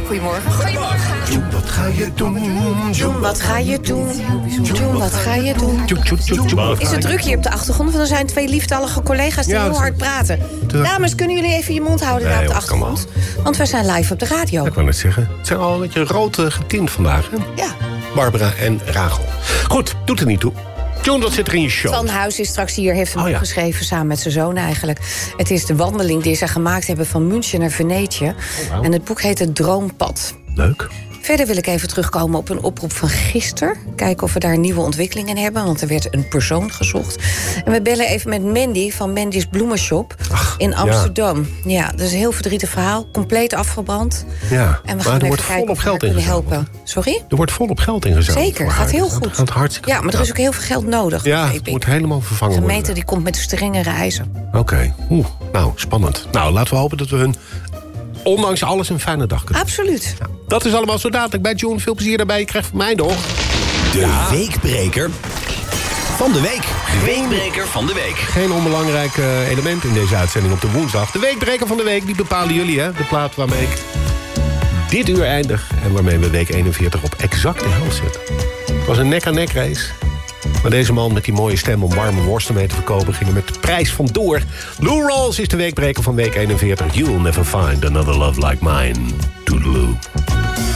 Goedemorgen. Goedemorgen. Wat ga je doen? Wat ga je doen? Wat ga je doen? Is het druk hier op de achtergrond? Want er zijn 2 lieftallige collega's die heel hard praten. Dames, kunnen jullie even je mond houden daar op de achtergrond? Want wij zijn live op de radio. Ik wou net zeggen. Het zijn al een beetje rood getint vandaag, hè? Ja. Barbara en Rachel. Goed, doet er niet toe. John, wat zit er in je show? Van Huis is straks hier, heeft hem geschreven samen met zijn zoon eigenlijk. Het is de wandeling die ze gemaakt hebben van München naar Venetië. Wow. En het boek heet Het Droompad. Leuk. Verder wil ik even terugkomen op een oproep van gisteren. Kijken of we daar nieuwe ontwikkelingen in hebben. Want er werd een persoon gezocht. En we bellen even met Mandy van Mandy's Bloemenshop in Amsterdam. Ja, dat is een heel verdrietig verhaal. Compleet afgebrand. Ja, en we gaan even kijken of we haar kunnen helpen. Sorry? Er wordt volop geld ingezet. Zeker, gaat heel goed. Gaat hartstikke ja, maar er is ook heel veel geld nodig. Ja, het moet helemaal vervangen worden. De gemeente die komt met strengere eisen. Oké. Nou, spannend. Nou, laten we hopen dat we hun ondanks alles een fijne dag kunnen. Absoluut. Nou, dat is allemaal zo dadelijk bij John. Veel plezier daarbij. Je krijgt van mij nog de weekbreker van de week. Weekbreker van de week. Geen onbelangrijk element in deze uitzending op de woensdag. De weekbreker van de week, die bepalen jullie, hè? De plaat waarmee ik dit uur eindig en waarmee we week 41 op exact de helft zetten. Het was een nek-aan-nek race. Maar deze man met die mooie stem om warme worsten mee te verkopen ging er met de prijs vandoor. Lou Rawls is de weekbreker van week 41. You'll never find another love like mine. Toodaloo.